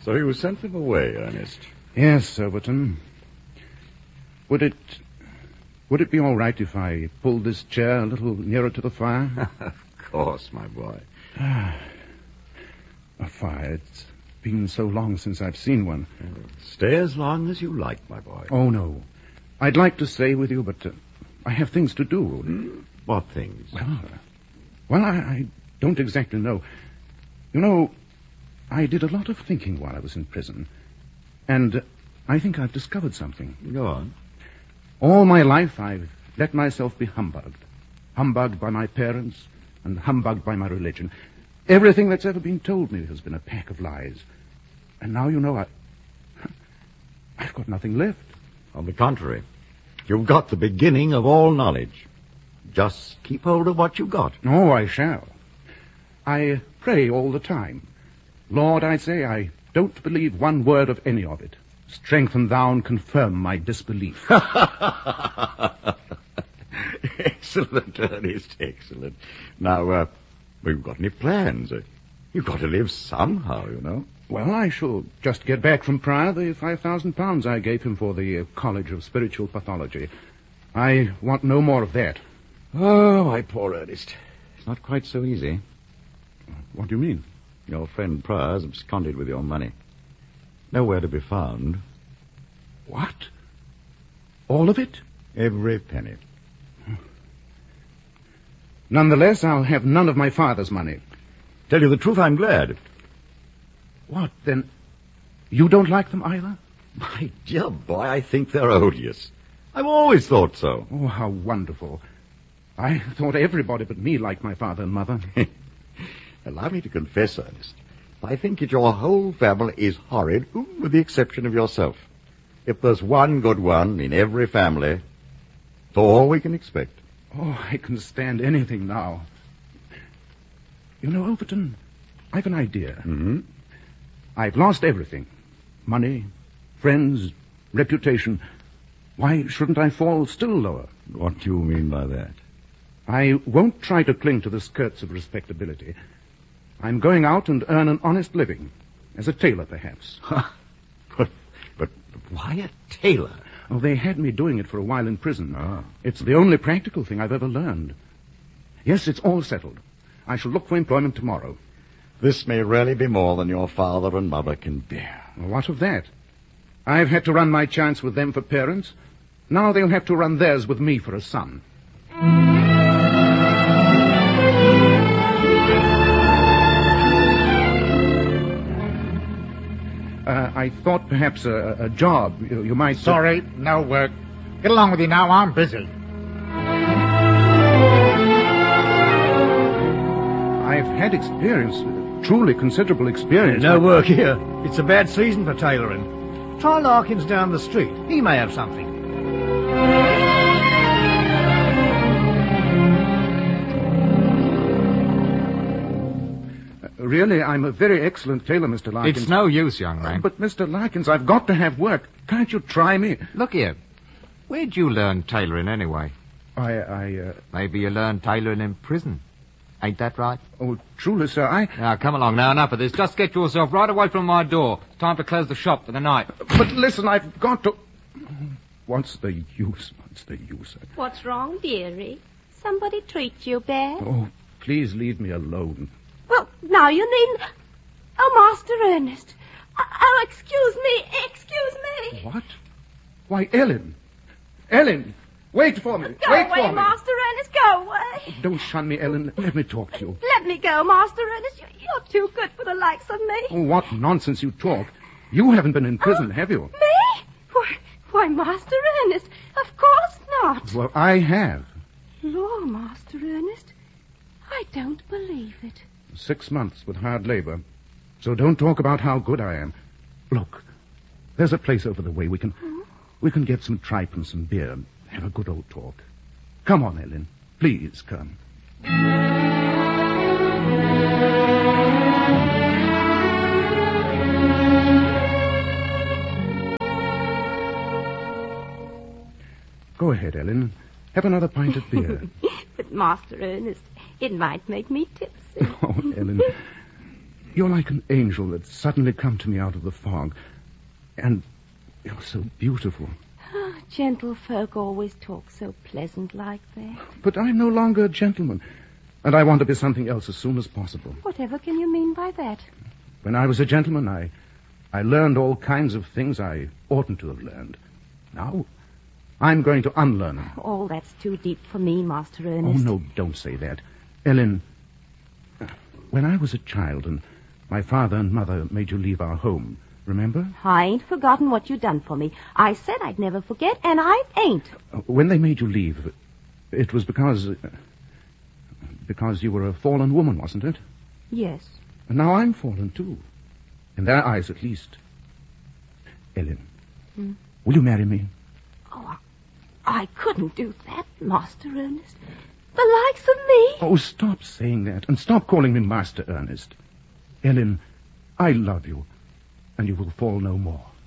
So you sent them away, Ernest? Yes, Overton. Would it be all right if I pulled this chair a little nearer to the fire? Of course, my boy. A fire. It's been so long since I've seen one. Stay as long as you like, my boy. Oh, no. I'd like to stay with you, but I have things to do. What things? Well, I don't exactly know. You know, I did a lot of thinking while I was in prison. And I think I've discovered something. Go on. All my life I've let myself be humbugged. Humbugged by my parents and humbugged by my religion. Everything that's ever been told me has been a pack of lies. And now, you know, I've got nothing left. On the contrary, you've got the beginning of all knowledge. Just keep hold of what you've got. Oh, I shall. I pray all the time. Lord, I say, I don't believe one word of any of it. Strengthen thou and confirm my disbelief. Excellent, Ernest, excellent. Now, we've got any plans? You've got to live somehow, you know. Well, I shall just get back from Prior the £5,000 I gave him for the College of Spiritual Pathology. I want no more of that. Oh, my poor Ernest. It's not quite so easy. What do you mean? Your friend Prior's absconded with your money. Nowhere to be found. What? All of it? Every penny. Nonetheless, I'll have none of my father's money. Tell you the truth, I'm glad. What, then? You don't like them either? My dear boy, I think they're odious. I've always thought so. Oh, how wonderful. I thought everybody but me liked my father and mother. Allow me to confess, Ernest, I think that your whole family is horrid, with the exception of yourself. If there's one good one in every family, it's all we can expect. Oh, I can stand anything now. You know, Overton, I've an idea. Mm-hmm. I've lost everything. Money, friends, reputation. Why shouldn't I fall still lower? What do you mean by that? I won't try to cling to the skirts of respectability. I'm going out and earn an honest living. As a tailor, perhaps. But why a tailor? Oh, they had me doing it for a while in prison. Ah. It's the only practical thing I've ever learned. Yes, it's all settled. I shall look for employment tomorrow. This may really be more than your father and mother can bear. Well, what of that? I've had to run my chance with them for parents. Now they'll have to run theirs with me for a son. I thought perhaps a job. You might... Sorry, no work. Get along with you now. I'm busy. I've had experience, truly considerable experience. No work here. It's a bad season for tailoring. Try Larkins down the street. He may have something. Really, I'm a very excellent tailor, Mr. Larkins. It's no use, young man. But, Mr. Larkins, I've got to have work. Can't you try me? Look here. Where'd you learn tailoring anyway? Maybe you learned tailoring in prison. Ain't that right? Oh, truly, sir, Now, come along now. Enough of this. Just get yourself right away from my door. It's time to close the shop for the night. But listen, I've got to... What's the use? What's wrong, dearie? Somebody treat you bad? Oh, please leave me alone. Well, now you needn't... Oh, Master Ernest. Oh, excuse me. What? Why, Ellen. Ellen, wait for me. Go away, Master Ernest. Go away. Don't shun me, Ellen. Let me talk to you. Let me go, Master Ernest. You're too good for the likes of me. Oh, what nonsense you talk. You haven't been in prison, have you? Me? Why, Master Ernest, of course not. Well, I have. Lord, Master Ernest, I don't believe it. 6 months with hard labor. So don't talk about how good I am. Look, there's a place over the way. We can get some tripe and some beer and have a good old talk. Come on, Ellen. Please come. Go ahead, Ellen. Have another pint of beer. But, Master Ernest, it might make me tipsy. Oh, Ellen. You're like an angel that's suddenly come to me out of the fog. And you're so beautiful. Gentle folk always talk so pleasant like that. But I'm no longer a gentleman, and I want to be something else as soon as possible. Whatever can you mean by that? When I was a gentleman, I learned all kinds of things I oughtn't to have learned. Now, I'm going to unlearn them. Oh, that's too deep for me, Master Oh, Ernest. no, don't say that. Ellen, when I was a child and my father and mother made you leave our home, remember? I ain't forgotten what you done for me. I said I'd never forget, and I ain't. When they made you leave, it was because you were a fallen woman, wasn't it? Yes. And now I'm fallen, too. In their eyes, at least. Ellen, will you marry me? Oh, I couldn't do that, Master Ernest. The likes of me. Oh, stop saying that, and stop calling me Master Ernest. Ellen, I love you, and you will fall no more.